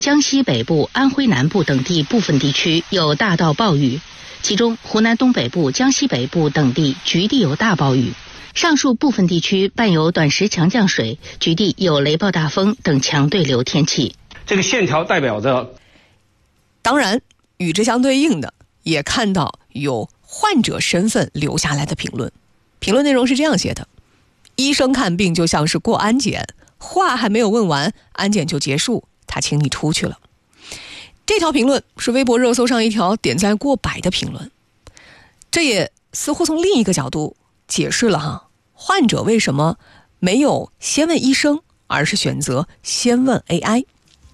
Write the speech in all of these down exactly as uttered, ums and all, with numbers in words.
江西北部、安徽南部等地部分地区有大到暴雨，其中湖南东北部、江西北部等地局地有大暴雨。上述部分地区伴有短时强降水，局地有雷暴大风等强对流天气。 这个线条代表着， 当然与之相对应的也看到有患者身份留下来的评论。评论内容是这样写的：医生看病就像是过安检，话还没有问完，安检就结束，他请你出去了。这条评论是微博热搜上一条点赞过百的评论，这也似乎从另一个角度解释了哈，患者为什么没有先问医生，而是选择先问 A I。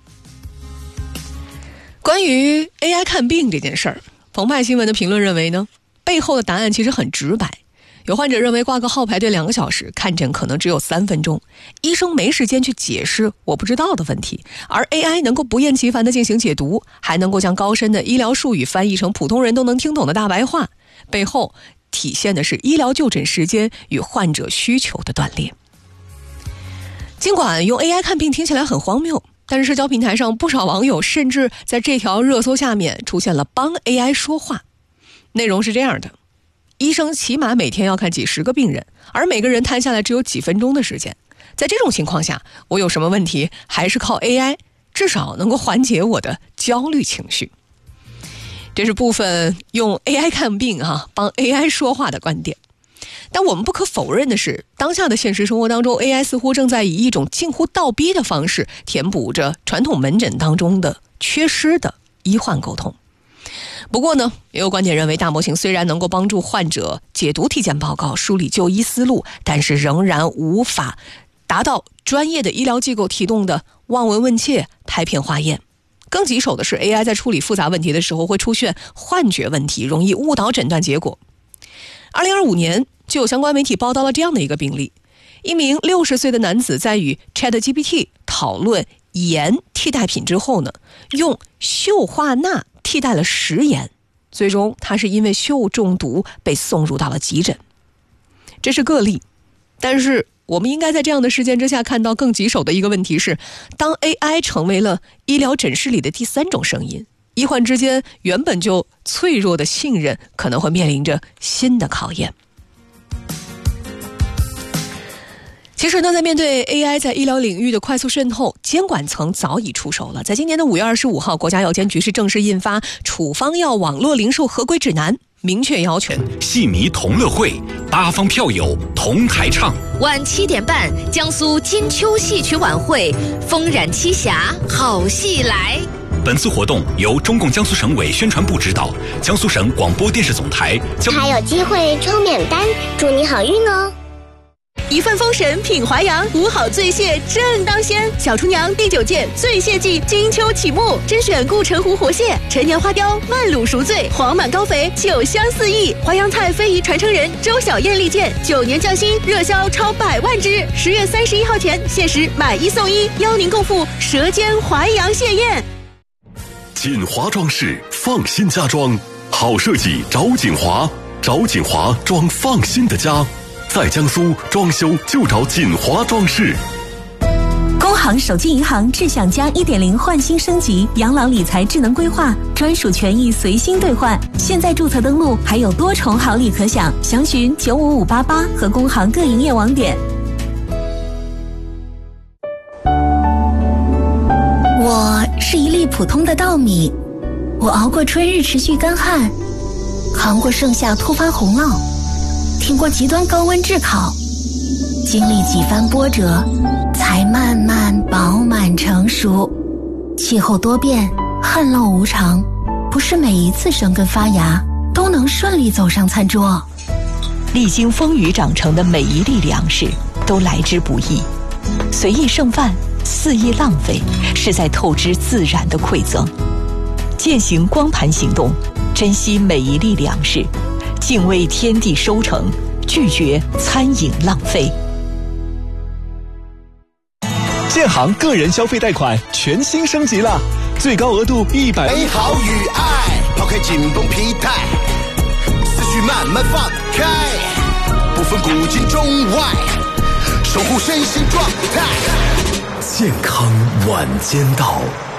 关于 A I 看病这件事儿，澎湃新闻的评论认为呢，背后的答案其实很直白。有患者认为挂个号排队两个小时，看诊可能只有三分钟，医生没时间去解释我不知道的问题，而 A I 能够不厌其烦地进行解读，还能够将高深的医疗术语翻译成普通人都能听懂的大白话，背后体现的是医疗就诊时间与患者需求的锻炼。尽管用 A I 看病听起来很荒谬，但是社交平台上不少网友甚至在这条热搜下面出现了帮 A I 说话。内容是这样的：医生起码每天要看几十个病人，而每个人摊下来只有几分钟的时间。在这种情况下，我有什么问题还是靠 A I， 至少能够缓解我的焦虑情绪。这是部分用 A I 看病啊，帮 A I 说话的观点。但我们不可否认的是，当下的现实生活当中， A I 似乎正在以一种近乎倒逼的方式填补着传统门诊当中的缺失的医患沟通。不过呢，也有观点认为，大模型虽然能够帮助患者解读体检报告、梳理就医思路，但是仍然无法达到专业的医疗机构提供的望闻问切、拍片化验。更棘手的是， A I 在处理复杂问题的时候会出现幻觉问题，容易误导诊断结果。二零二五年就有相关媒体报道了这样的一个病例：一名六十岁的男子在与 ChatGPT 讨论盐替代品之后呢，用溴化钠替代了食盐，最终他是因为溴中毒被送入到了急诊。这是个例，但是我们应该在这样的事件之下看到更棘手的一个问题是，当 A I 成为了医疗诊室里的第三种声音，医患之间原本就脆弱的信任可能会面临着新的考验。其实呢，在面对 A I 在医疗领域的快速渗透，监管层早已出手了。在今年的五月二十五号，国家药监局是正式印发《处方药网络零售合规指南》，明确要求戏迷同乐会，八方票友同台唱。 晚七点半，江苏金秋戏曲晚会，风染七侠，好戏来。 本次活动由中共江苏省委宣传部指导，江苏省广播电视总台。 还有机会抽免单，祝你好运哦！ 一份封神品淮扬，五好醉蟹正当鲜。小厨娘第九届醉蟹季金秋启幕，甄选顾城湖活蟹、陈年花雕、慢卤熟醉、黄满高肥，酒香四溢。淮扬菜非遗传承人周小燕力荐，九年匠心，热销超百万只。十月三十一号前限时买一送一，邀您共赴舌尖淮扬蟹宴。 锦华装饰，放心家装，好设计找锦华，找锦华装放心的家。在江苏装修就找锦华装饰。 工行手机银行智享将 一点零 换新升级，养老理财智能规划，专属权益随心兑换。现在注册登录还有多重好礼可享，详询九五五八八和工行各营业网点。我是一粒普通的稻米，我熬过春日持续干旱，扛过盛夏突发洪涝，挺过极端高温炙烤，经历几番波折，才慢慢饱满成熟。气候多变，旱涝无常，不是每一次生根发芽都能顺利走上餐桌。 历经风雨长成的每一粒粮食都来之不易，随意剩饭，肆意浪费，是在透支自然的馈赠。践行光盘行动，珍惜每一粒粮食，敬畏天地收成，拒绝餐饮浪费。 建行个人消费贷款全新升级了，最高额度一百。 美好与爱，抛开紧绷疲态，思绪慢慢放开，不分古今中外，守护身心状态。 健康晚间到。